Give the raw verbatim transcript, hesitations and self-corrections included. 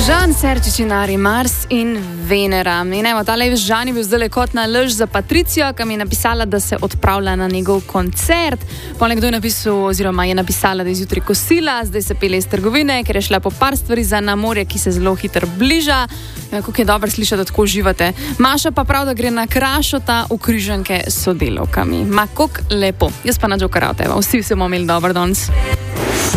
Žan Serčičinari, Mars in Venera. In evo, tale Žan je bil zdaj kot na lež za Patricijo, ki mi je napisala, da se odpravlja na njegov koncert. Poleg je napisal, oziroma je napisala, da je zjutraj kosila, zdaj se pele iz trgovine, ker je šla po par stvari za na morje, ki se zelo hitro bliža. Kako je dobro slišati, da tako uživate. Maša pa prav, da gre na Krašota v Križanke s sodelavkami. Ma, kako lepo. Jaz pa na Džokarate, vsi se bomo imeli dobro danes.